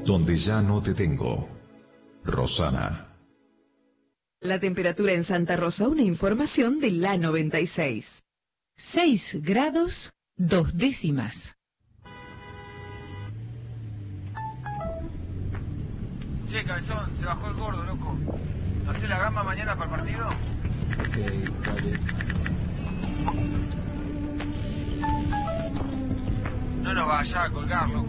donde ya no te tengo. Rosana. La temperatura en Santa Rosa, una información de la 96. 6 grados, 2 décimas. Che, cabezón, se bajó el gordo, loco. ¿No hace la gamba mañana para el partido? Ok, dale. No nos vaya a colgar, loco.